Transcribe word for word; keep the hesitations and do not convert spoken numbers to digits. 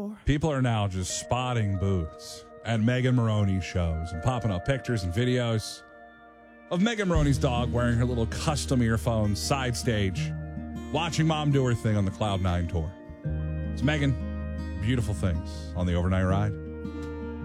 door. People are now just spotting booths at Megan Maroney's shows and popping up pictures and videos of Megan Maroney's dog wearing her little custom earphones side stage, watching mom do her thing on the Cloud Nine tour. It's Megan. Beautiful things on the overnight ride.